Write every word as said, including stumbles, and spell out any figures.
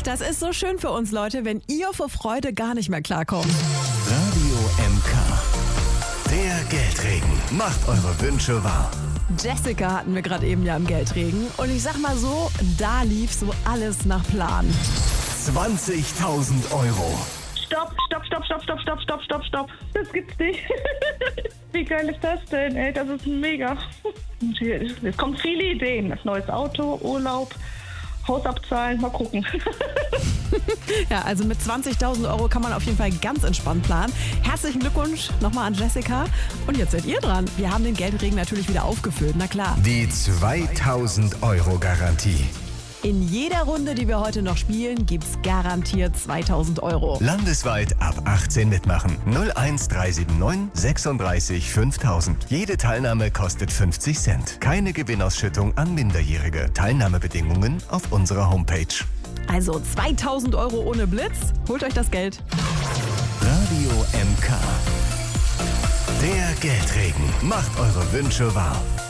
Das ist so schön für uns, Leute, wenn ihr vor Freude gar nicht mehr klarkommt. Radio M K. Der Geldregen macht eure Wünsche wahr. Jessica hatten wir gerade eben ja im Geldregen. Und ich sag mal so, da lief so alles nach Plan. zwanzigtausend Euro. Stopp, stopp, stopp, stopp, stopp, stopp, stopp, stopp, stopp. Das gibt's nicht. Wie geil ist das denn, ey? Das ist mega. Es kommen viele Ideen. Das neues Auto, Urlaub, Haus abzahlen, mal gucken. Ja, also mit zwanzigtausend Euro kann man auf jeden Fall ganz entspannt planen. Herzlichen Glückwunsch nochmal an Jessica. Und jetzt seid ihr dran. Wir haben den Geldregen natürlich wieder aufgefüllt, na klar. Die zweitausend Euro Garantie. In jeder Runde, die wir heute noch spielen, gibt's garantiert zweitausend Euro. Landesweit ab achtzehn mitmachen. null eins drei sieben neun sechsunddreißig fünftausend. Jede Teilnahme kostet fünfzig Cent. Keine Gewinnausschüttung an Minderjährige. Teilnahmebedingungen auf unserer Homepage. Also zweitausend Euro ohne Blitz. Holt euch das Geld. Radio M K. Der Geldregen macht eure Wünsche wahr.